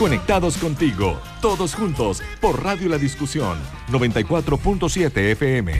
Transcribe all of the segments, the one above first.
Conectados contigo, todos juntos, por Radio La Discusión, 94.7 FM.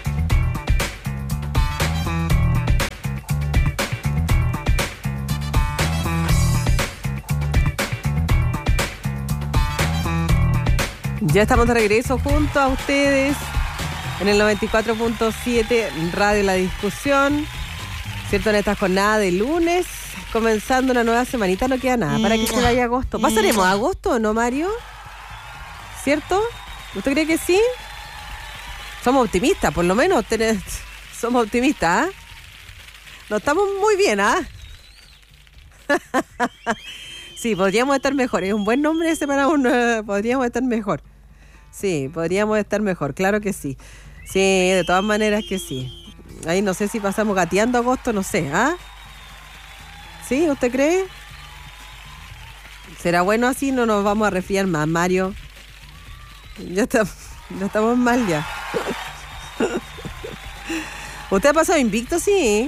Ya estamos de regreso junto a ustedes en el 94.7 Radio La Discusión, ¿cierto? En esta jornada de lunes, comenzando una nueva semanita, no queda nada para que se vaya agosto. ¿Pasaremos a agosto o no, Mario? ¿Cierto? ¿Usted cree que sí? Somos optimistas, por lo menos somos optimistas, ¿ah? No estamos muy bien, ¿ah? Sí, podríamos estar mejor. Es un buen nombre ese para podríamos estar mejor. Sí, podríamos estar mejor, claro que sí. Sí, de todas maneras que sí. Ahí no sé si pasamos gateando agosto, no sé, ¿ah? ¿Sí? ¿Usted cree? ¿Será bueno así? No nos vamos a resfriar más, Mario. Ya estamos mal ya. ¿Usted ha pasado invicto? Sí.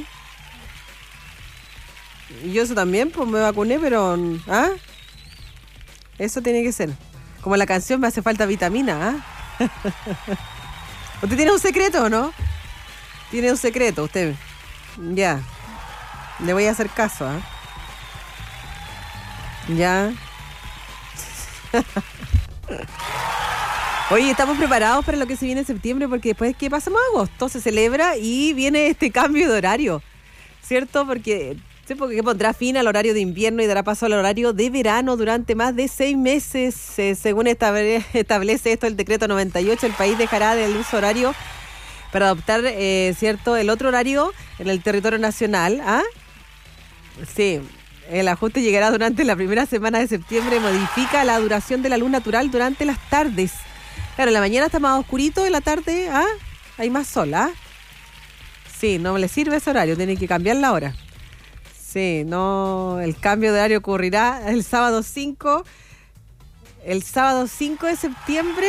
Yo eso también, pues me vacuné, pero... ¿ah? Eso tiene que ser. Como la canción Me hace falta vitamina, ¿ah? ¿Usted tiene un secreto o no? Tiene un secreto, usted. Ya. Le voy a hacer caso, ¿ah? Ya. Oye, estamos preparados para lo que se viene en septiembre, porque después que pasamos a agosto se celebra y viene este cambio de horario, ¿cierto? Porque pondrá fin al horario de invierno y dará paso al horario de verano durante más de 6 meses. Según establece esto el decreto 98, el país dejará del uso horario para adoptar, ¿cierto?, el otro horario en el territorio nacional. ¿Ah? Sí, el ajuste llegará durante la primera semana de septiembre. Modifica la duración de la luz natural durante las tardes. Claro, en la mañana está más oscurito, en la tarde, ¿ah?, hay más sol, ¿ah? Sí, no le sirve ese horario, tiene que cambiar la hora. Sí, no, el cambio de horario ocurrirá el sábado 5 de septiembre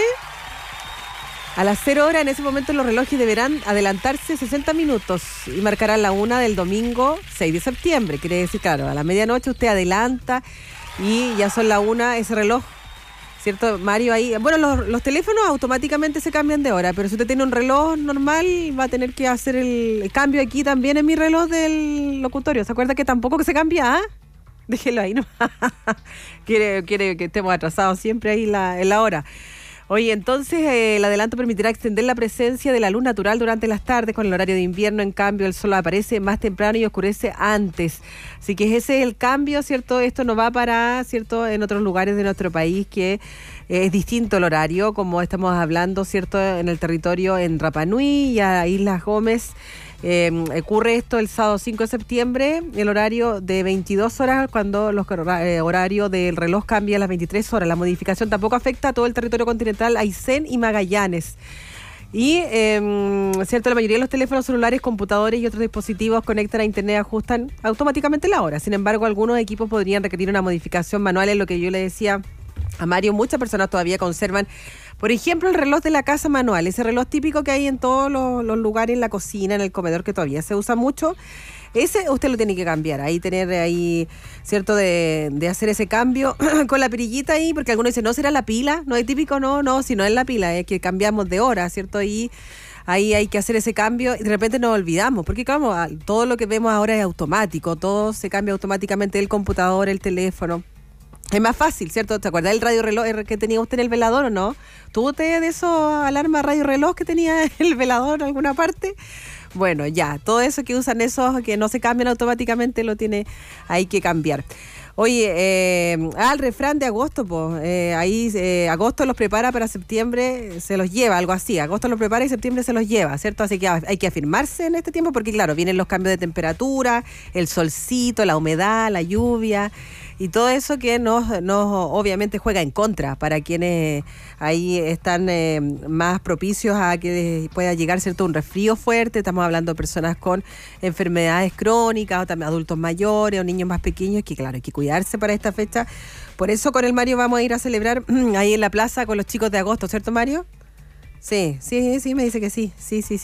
a las 0 horas. En ese momento los relojes deberán adelantarse 60 minutos y marcarán la 1 del domingo 6 de septiembre. Quiere decir, claro, a la medianoche usted adelanta y ya son la 1 ese reloj, ¿cierto, Mario? Ahí, bueno, los teléfonos automáticamente se cambian de hora, pero si usted tiene un reloj normal va a tener que hacer el cambio aquí también en mi reloj del locutorio. ¿Se acuerda que tampoco que se cambia? ¿Ah? Déjelo ahí, ¿no? quiere que estemos atrasados siempre ahí en la hora. Oye, entonces el adelanto permitirá extender la presencia de la luz natural durante las tardes. Con el horario de invierno, en cambio, el sol aparece más temprano y oscurece antes. Así que ese es el cambio, ¿cierto? Esto no va para, ¿cierto?, en otros lugares de nuestro país que es distinto el horario, como estamos hablando, ¿cierto?, en el territorio en Rapa Nui y a Islas Gómez. Ocurre esto el sábado 5 de septiembre, el horario de 22 horas, cuando los horario del reloj cambia a las 23 horas. La modificación tampoco afecta a todo el territorio continental, Aysén y Magallanes. Y, cierto, la mayoría de los teléfonos celulares, computadores y otros dispositivos conectan a internet ajustan automáticamente la hora. Sin embargo, algunos equipos podrían requerir una modificación manual, en lo que yo le decía a Mario. Muchas personas todavía conservan, por ejemplo, el reloj de la casa manual, ese reloj típico que hay en todos los lugares, en la cocina, en el comedor, que todavía se usa mucho. Ese usted lo tiene que cambiar, ahí tener ahí, ¿cierto?, de hacer ese cambio con la perillita ahí, porque algunos dicen, ¿no será la pila? No es típico, no, si no es la pila, es que cambiamos de hora, ¿cierto? Y ahí hay que hacer ese cambio y de repente nos olvidamos, porque claro, todo lo que vemos ahora es automático, todo se cambia automáticamente, el computador, el teléfono. Es más fácil, ¿cierto? ¿Te acuerdas del radio reloj que tenía usted en el velador o no? ¿Tuvo usted de esos alarma radio reloj que tenía el velador en alguna parte? Bueno, ya, todo eso que usan esos que no se cambian automáticamente hay que cambiar. Oye, el refrán de agosto, pues, agosto los prepara para septiembre, se los lleva, algo así. Agosto los prepara y septiembre se los lleva, ¿cierto? Así que hay que afirmarse en este tiempo porque, claro, vienen los cambios de temperatura, el solcito, la humedad, la lluvia y todo eso que nos obviamente juega en contra para quienes ahí están más propicios a que pueda llegar, ¿cierto?, un resfrío fuerte. Estamos hablando de personas con enfermedades crónicas o también adultos mayores o niños más pequeños, que claro, hay que cuidarse para esta fecha. Por eso con el Mario vamos a ir a celebrar ahí en la plaza con los chicos de agosto, ¿cierto, Mario? Sí, me dice que sí.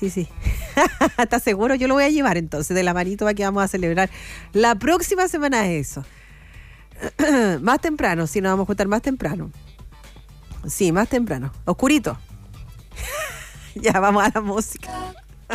¿Estás seguro? Yo lo voy a llevar entonces de la manito para que vamos a celebrar la próxima semana eso. Más temprano, sí, nos vamos a juntar más temprano. Sí, más temprano. Oscurito. Ya, vamos a la música.